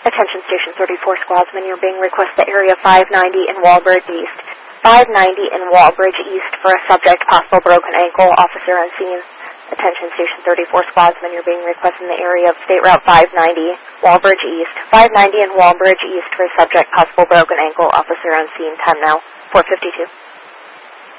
Attention Station 34 Squadsman, you're being requested to Area 590 in Walbridge East. 590 in Walbridge East for a subject, possible broken ankle, officer on scene. Attention Station 34 Squadsman, you're being requested in the area of State Route 590, Walbridge East. 590 in Walbridge East for a subject, possible broken ankle, officer on scene. Time now, 4:52.